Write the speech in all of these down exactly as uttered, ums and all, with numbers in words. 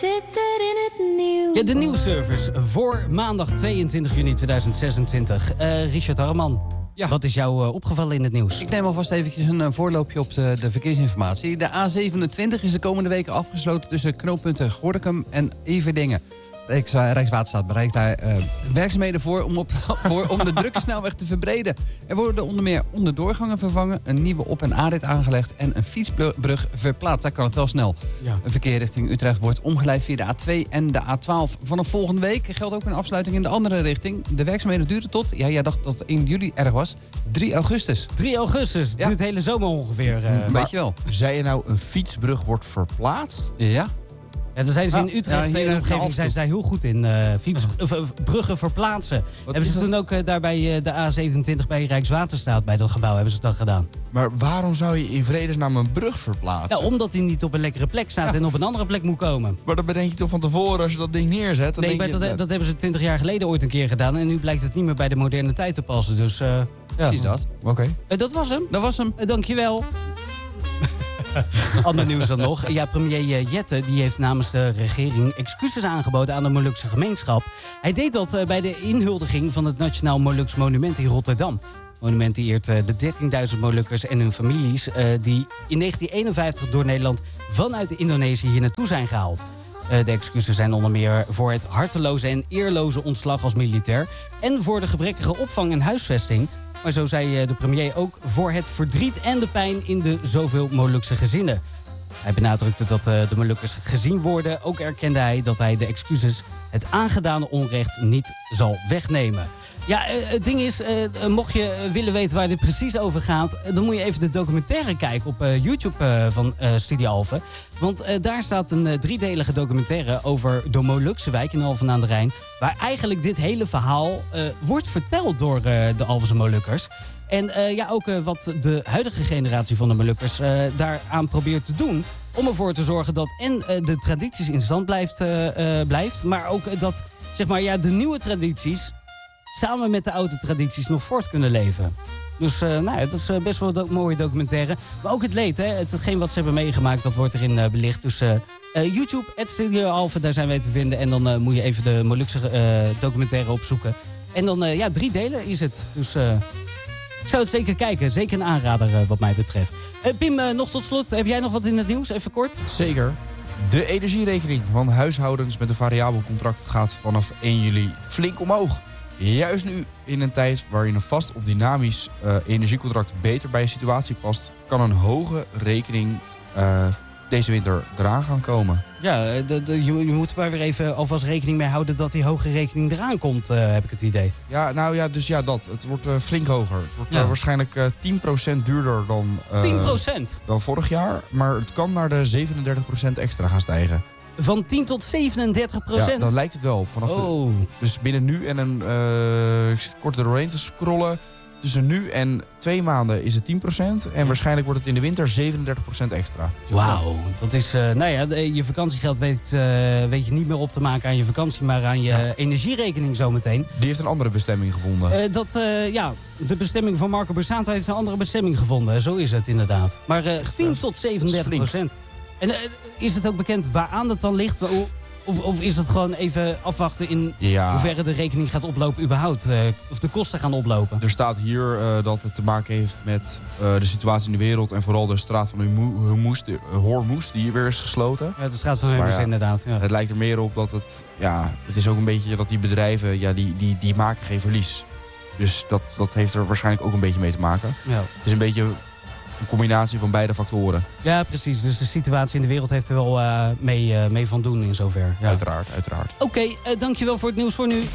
Zit er in het nieuws. Ja, de nieuwsservice voor maandag tweeëntwintig juni tweeduizend zesentwintig. Uh, Richard Harreman, ja. Wat is jou uh, opgevallen in het nieuws? Ik neem alvast eventjes een uh, voorloopje op de, de verkeersinformatie. De A zevenentwintig is de komende weken afgesloten tussen knooppunten Gorinchem en Everdingen. Rijkswaterstaat bereikt daar uh, werkzaamheden voor om, op, voor om de drukke snelweg te verbreden. Er worden onder meer onderdoorgangen vervangen, een nieuwe op- en aanrit aangelegd en een fietsbrug verplaatst. Daar kan het wel snel. Ja. Een verkeer richting Utrecht wordt omgeleid via de A twee en de A twaalf. Vanaf volgende week geldt ook een afsluiting in de andere richting. De werkzaamheden duren tot, ja, jij dacht dat het één juli erg was, drie augustus. drie augustus, Ja. duurt de hele zomer ongeveer. Uh, Weet je wel. Zei je nou een fietsbrug wordt verplaatst? Ja. Ja, daar zijn ze in Ah, Utrecht ja, hier in de in omgeving Alphen. zijn ze daar heel goed in. Uh, fiets, of, uh, bruggen verplaatsen. Hebben ze is toen ook uh, daar bij uh, de A zevenentwintig bij Rijkswaterstaat, bij dat gebouw, hebben ze dat gedaan. Maar waarom zou je in vredesnaam een brug verplaatsen? Ja, omdat hij niet op een lekkere plek staat Ja. en op een andere plek moet komen. Maar dat bedenk je toch van tevoren als je dat ding neerzet? Dan Nee, denk maar je, dat, dat hebben ze twintig jaar geleden ooit een keer gedaan. En nu blijkt het niet meer bij de moderne tijd te passen. Dus uh, ja. Precies dat. Oké. Uh, dat was hem. Dat was hem. Uh, dankjewel. Ander nieuws dan nog. Ja, premier Jette die heeft namens de regering excuses aangeboden aan de Molukse gemeenschap. Hij deed dat uh, bij de inhuldiging van het Nationaal Moluks Monument in Rotterdam. Het monument die eert uh, de dertienduizend Molukkers en hun families uh, die in negentien eenenvijftig door Nederland vanuit Indonesië hier naartoe zijn gehaald. Uh, de excuses zijn onder meer voor het harteloze en eerloze ontslag als militair en voor de gebrekkige opvang en huisvesting. Maar zo zei de premier ook voor het verdriet en de pijn in de zoveel Molukse gezinnen. Hij benadrukte dat de Molukkers gezien worden. Ook erkende hij dat hij de excuses het aangedane onrecht niet zal wegnemen. Ja, het ding is, mocht je willen weten waar dit precies over gaat, dan moet je even de documentaire kijken op YouTube van Studio Alphen. Want daar staat een driedelige documentaire over de Molukse wijk in Alphen aan de Rijn, waar eigenlijk dit hele verhaal uh, wordt verteld door uh, de Alphense Molukkers. En uh, ja, ook uh, wat de huidige generatie van de Molukkers uh, daaraan probeert te doen. Om ervoor te zorgen dat en uh, de tradities in stand blijft, uh, uh, blijft. Maar ook uh, dat zeg maar, ja, de nieuwe tradities samen met de oude tradities nog voort kunnen leven. Dus uh, nou ja, dat is uh, best wel een do- mooie documentaire. Maar ook het leed, hè? Hetgeen wat ze hebben meegemaakt, dat wordt erin uh, belicht. Dus uh, uh, YouTube, at Studio Alphen, daar zijn wij te vinden. En dan uh, moet je even de Molukse uh, documentaire opzoeken. En dan, uh, ja, drie delen is het. Dus uh, ik zou het zeker kijken. Zeker een aanrader uh, wat mij betreft. Uh, Pim, uh, nog tot slot. Heb jij nog wat in het nieuws? Even kort. Zeker. De energierekening van huishoudens met een variabel contract gaat vanaf één juli flink omhoog. Juist nu in een tijd waarin een vast of dynamisch uh, energiecontract beter bij je situatie past, kan een hoge rekening uh, deze winter eraan gaan komen. Ja, de, de, je, je moet er maar weer even alvast rekening mee houden dat die hoge rekening eraan komt, uh, heb ik het idee. Ja, nou ja, dus ja, dat. Het wordt uh, flink hoger. Het wordt Ja. uh, waarschijnlijk uh, tien procent duurder dan, uh, tien procent? dan vorig jaar. Maar het kan naar de zevenendertig procent extra gaan stijgen. Van tien tot zevenendertig procent? Ja, dan lijkt het wel op. Vanaf de, Oh, dus binnen nu en een uh, ik zit kort er doorheen te scrollen. Tussen nu en twee maanden is het tien procent. En waarschijnlijk wordt het in de winter zevenendertig procent extra. wauw. Dat is, uh, nou ja, de- je vakantiegeld weet, uh, weet je niet meer op te maken aan je vakantie, maar aan je Ja. energierekening zometeen. Die heeft een andere bestemming gevonden. Uh, dat, uh, ja, de bestemming van Marco Borsato heeft een andere bestemming gevonden. Zo is het inderdaad. Maar uh, tien tot zevenendertig procent. En uh, is het ook bekend waaraan het dan ligt? Hoe- Of, of is het gewoon even afwachten in ja, hoeverre de rekening gaat oplopen überhaupt? Uh, of de kosten gaan oplopen? er staat hier uh, dat het te maken heeft met uh, de situatie in de wereld. En vooral de straat van Humo- Hormuz, de, uh, Hormuz, die weer is gesloten. Ja, de straat van Hormuz ja, inderdaad. Ja. Het lijkt er meer op dat het... Ja, het is ook een beetje dat die bedrijven, ja, die, die, die maken geen verlies. Dus dat, dat heeft er waarschijnlijk ook een beetje mee te maken. Ja. Het is een beetje een combinatie van beide factoren. ja, precies. Dus de situatie in de wereld heeft er wel uh, mee, uh, mee van doen in zover. Ja. Uiteraard, uiteraard. Oké, okay, uh, dankjewel voor het nieuws voor nu.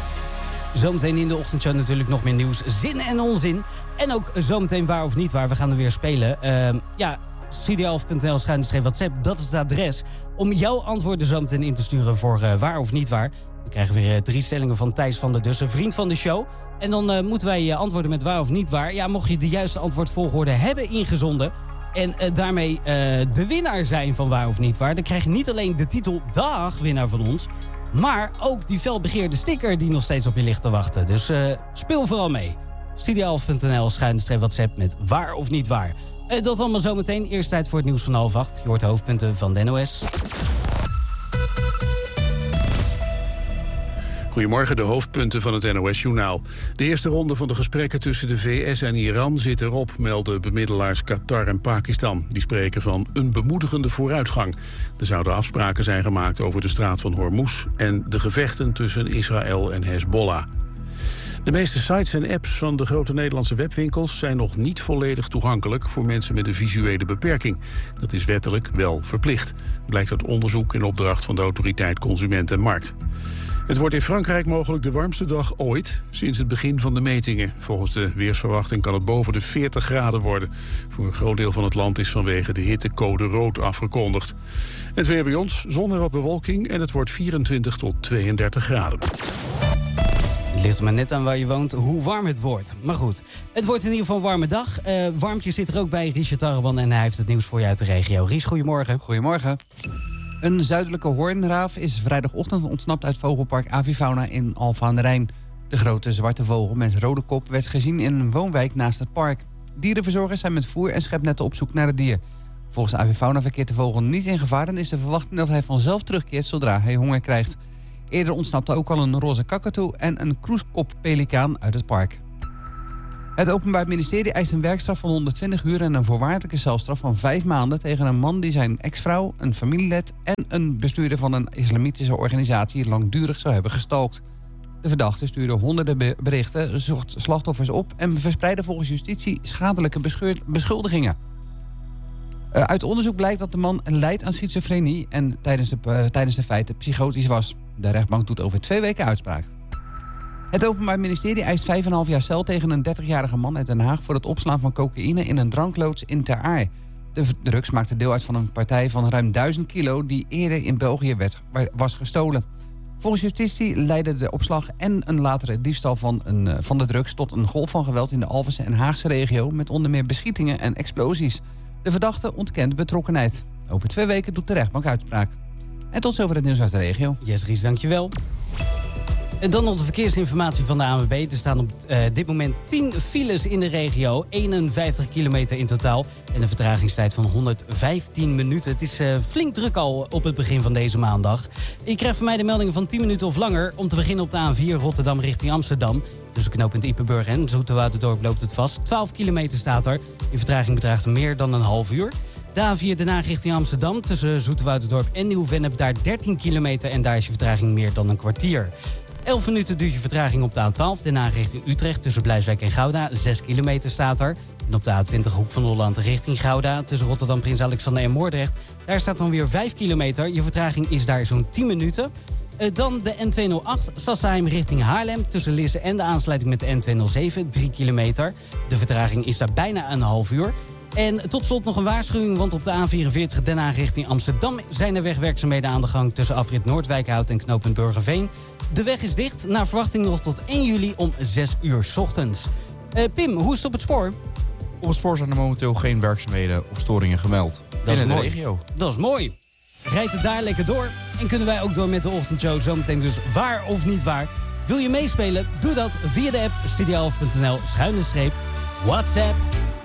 Zometeen in de ochtendshow natuurlijk nog meer nieuws. Zin en onzin. En ook zometeen waar of niet waar. We gaan er weer spelen. Uh, ja, studioalf punt n l schuine streep WhatsApp. Dat is het adres om jouw antwoorden zometeen in te sturen voor uh, waar of niet waar. We krijgen weer uh, drie stellingen van Thijs van der Dussen, vriend van de show. En dan uh, moeten wij uh, antwoorden met waar of niet waar. Ja, mocht je de juiste antwoordvolgorde hebben ingezonden en uh, daarmee uh, de winnaar zijn van waar of niet waar, dan krijg je niet alleen de titel Dag winnaar van ons, maar ook die felbegeerde sticker die nog steeds op je ligt te wachten. Dus uh, speel vooral mee. studioalf punt n l schuine streep WhatsApp met waar of niet waar. Uh, dat allemaal zometeen. Eerst tijd voor het nieuws van half acht. Je hoort de hoofdpunten van de N O S. Goedemorgen, de hoofdpunten van het N O S-journaal. De eerste ronde van de gesprekken tussen de V S en Iran zit erop, melden bemiddelaars Qatar en Pakistan. Die spreken van een bemoedigende vooruitgang. Er zouden afspraken zijn gemaakt over de straat van Hormuz en de gevechten tussen Israël en Hezbollah. De meeste sites en apps van de grote Nederlandse webwinkels zijn nog niet volledig toegankelijk voor mensen met een visuele beperking. Dat is wettelijk wel verplicht, blijkt uit onderzoek in opdracht van de Autoriteit Consument en Markt. Het wordt in Frankrijk mogelijk de warmste dag ooit sinds het begin van de metingen. Volgens de weersverwachting kan het boven de veertig graden worden. Voor een groot deel van het land is vanwege de hitte code rood afgekondigd. Het weer bij ons, zon en wat bewolking en het wordt vierentwintig tot tweeëndertig graden. Het ligt er maar net aan waar je woont hoe warm het wordt. Maar goed, het wordt in ieder geval een warme dag. Uh, warmtje zit er ook bij Richard Tarreban en hij heeft het nieuws voor je uit de regio. Ries, goedemorgen. Goedemorgen. Een zuidelijke hoornraaf is vrijdagochtend ontsnapt uit vogelpark Avifauna in Alphen aan de Rijn. De grote zwarte vogel met rode kop werd gezien in een woonwijk naast het park. Dierenverzorgers zijn met voer- en schepnetten op zoek naar het dier. Volgens Avifauna verkeert de vogel niet in gevaar en is de verwachting dat hij vanzelf terugkeert zodra hij honger krijgt. Eerder ontsnapte ook al een roze kakatoe en een kroeskoppelikaan uit het park. Het Openbaar Ministerie eist een werkstraf van honderdtwintig uur... en een voorwaardelijke celstraf van vijf maanden... tegen een man die zijn ex-vrouw, een familielid... en een bestuurder van een islamitische organisatie... langdurig zou hebben gestalkt. De verdachte stuurde honderden berichten, zocht slachtoffers op... en verspreidde volgens justitie schadelijke beschuldigingen. Uh, uit onderzoek blijkt dat de man lijdt aan schizofrenie... en tijdens de, uh, tijdens de feiten psychotisch was. De rechtbank doet over twee weken uitspraak. Het Openbaar Ministerie eist vijf komma vijf jaar cel tegen een dertigjarige man uit Den Haag... voor het opslaan van cocaïne in een drankloods in Ter Aar. De drugs maakten deel uit van een partij van ruim duizend kilo... die eerder in België werd, was gestolen. Volgens justitie leidde de opslag en een latere diefstal van, een, van de drugs... tot een golf van geweld in de Alphense en Haagse regio... met onder meer beschietingen en explosies. De verdachte ontkent betrokkenheid. Over twee weken doet de rechtbank uitspraak. En tot zover het nieuws uit de regio. Yes, Ries, dankjewel. En dan nog de verkeersinformatie van de A N W B. Er staan op uh, dit moment tien files in de regio. eenenvijftig kilometer in totaal. En een vertragingstijd van honderdvijftien minuten. Het is uh, flink druk al op het begin van deze maandag. Je krijgt van mij de meldingen van tien minuten of langer. Om te beginnen op de A N vier Rotterdam richting Amsterdam. Tussen knooppunt Ippenburg en Zoeterwouderdorp loopt het vast. twaalf kilometer staat er. Die vertraging bedraagt meer dan een half uur. De A vier Den Haag richting Amsterdam. Tussen Zoeterwouderdorp en Nieuw-Vennep daar dertien kilometer. En daar is je vertraging meer dan een kwartier. elf minuten duurt je vertraging op de A twaalf. Den Haag richting Utrecht tussen Blijswijk en Gouda. zes kilometer staat er. En op de A twintig Hoek van Holland richting Gouda. Tussen Rotterdam, Prins Alexander en Moordrecht. Daar staat dan weer vijf kilometer. Je vertraging is daar zo'n tien minuten. Uh, dan de N tweehonderdacht Sassheim richting Haarlem. Tussen Lisse en de aansluiting met de N tweehonderdzeven. drie kilometer. De vertraging is daar bijna een half uur. En tot slot nog een waarschuwing, want op de A vierenveertig Den Haag richting Amsterdam zijn er wegwerkzaamheden aan de gang tussen afrit Noordwijkhout en knooppunt Burgerveen. De weg is dicht, naar verwachting nog tot één juli om zes uur 's ochtends. Uh, Pim, hoe is het op het spoor? Op het spoor zijn er momenteel geen werkzaamheden of storingen gemeld. Dat is in de mooi. regio. Dat is mooi. Rijdt het daar lekker door en kunnen wij ook door met de ochtendshow zometeen dus waar of niet waar. Wil je meespelen? Doe dat via de app studio elf punt n l schuine streep WhatsApp.